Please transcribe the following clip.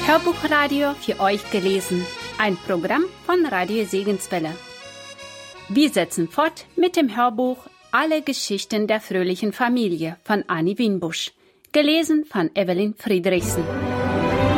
Hörbuchradio für euch gelesen. Ein Programm von Radio Segenswelle. Wir setzen fort mit dem Hörbuch Alle Geschichten der fröhlichen Familie von Annie Winbusch. Gelesen von Evelyn Friedrichsen.